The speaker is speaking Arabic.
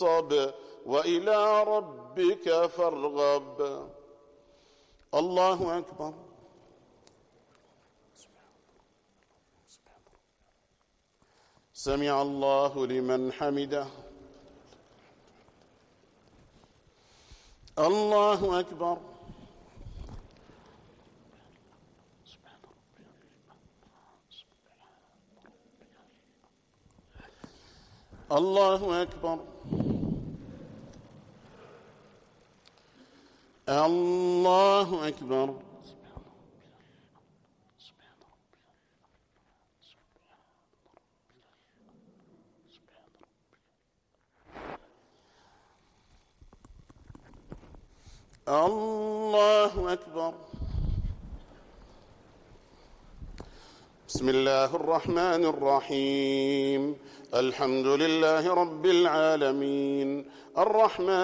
وإلى ربك فارغب. الله أكبر. سمع الله لمن حمده. الله أكبر. الله أكبر. الله أكبر. الله أكبر. بسم الله الرحمن الرحيم. الحمد لله رب العالمين الرحمن